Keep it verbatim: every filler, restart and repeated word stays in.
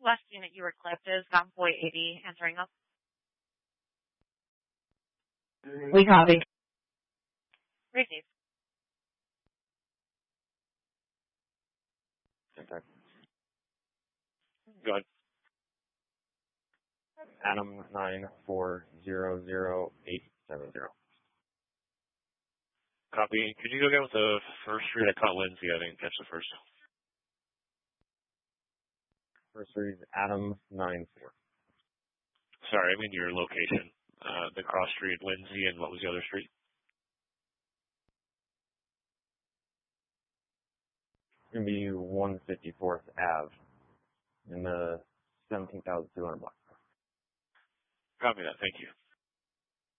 Last unit you were clipped is Convoy eighty entering up. We copy. Receive. Okay. Go ahead. Adam nine four zero zero eight seven zero. Copy. Could you go again with the first street? I caught Lindsay. I didn't catch the first. First street is Adam nine four. Sorry, I mean your location. Uh, the cross street, Lindsay, and what was the other street? It's going to be one fifty-fourth Ave in the seventeen thousand two hundred block. Copy that. Thank you.